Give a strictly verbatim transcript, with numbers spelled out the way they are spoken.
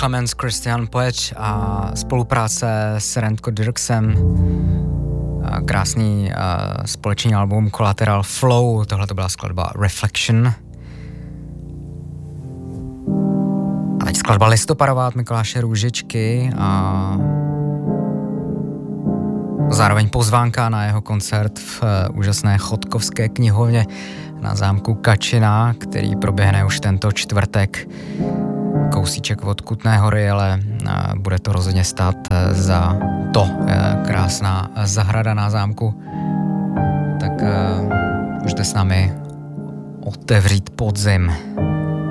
Clemens, Christian Poeč a spolupráce s Rentko Dirksem. Krásný uh, společný album Collateral Flow, tohle to byla skladba Reflection. A teď skladba listopadová od Mikuláše Růžičky a zároveň pozvánka na jeho koncert v uh, úžasné Chodkovské knihovně na zámku Kačina, který proběhne už tento čtvrtek. Kousíček od Kutné Hory, ale uh, bude to rozhodně stát uh, za to. Uh, krásná zahrada na zámku. Tak uh, můžete s námi otevřít podzim.